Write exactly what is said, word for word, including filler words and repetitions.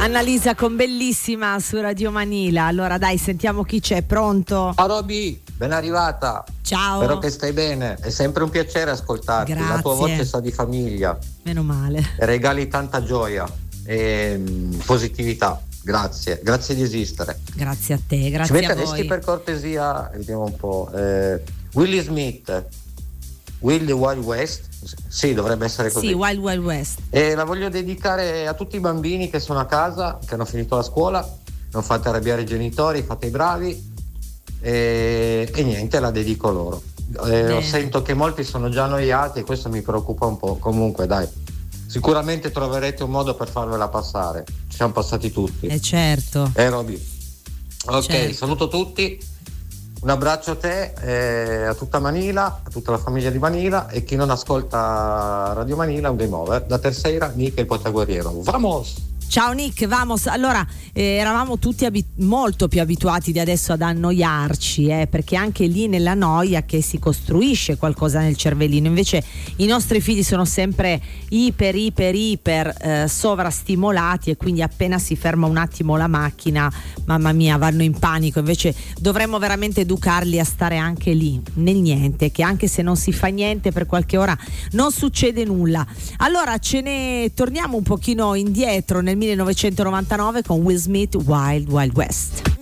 Annalisa con Bellissima su Radio Manila. Allora dai, sentiamo chi c'è, pronto? Ciao Roby, ben arrivata. Ciao. Spero che stai bene, è sempre un piacere ascoltarti. Grazie. La tua voce sa di famiglia. Meno male. Regali tanta gioia e mh, positività. Grazie, grazie di esistere. Grazie a te, grazie Ci metteresti a voi. per cortesia, vediamo un po', eh, Willie Smith, Wild Wild West? Sì, dovrebbe essere così. Sì, Wild Wild West. E la voglio dedicare a tutti i bambini che sono a casa, che hanno finito la scuola. Non fate arrabbiare i genitori, fate i bravi e, e niente, la dedico loro. Eh, sento che molti sono già annoiati e questo mi preoccupa un po'. Comunque dai, sicuramente troverete un modo per farvela passare. Ci siamo passati tutti. Eh certo. Eh Roby. Ok, certo. Saluto tutti. Un abbraccio a te, eh, a tutta Manila, a tutta la famiglia di Manila e chi non ascolta Radio Manila, un game over. Da tercera, Nick e il Poetaguerriero. Vamos! Ciao Nick, vamos. Allora, eh, eravamo tutti abit- molto più abituati di adesso ad annoiarci, eh, perché anche lì nella noia che si costruisce qualcosa nel cervellino. Invece i nostri figli sono sempre iper, iper, iper eh, sovrastimolati e quindi appena si ferma un attimo la macchina, mamma mia, vanno in panico. Invece dovremmo veramente educarli a stare anche lì, nel niente, che anche se non si fa niente per qualche ora non succede nulla. Allora ce ne torniamo un pochino indietro nel millenovecentonovantanove con Will Smith, Wild Wild West.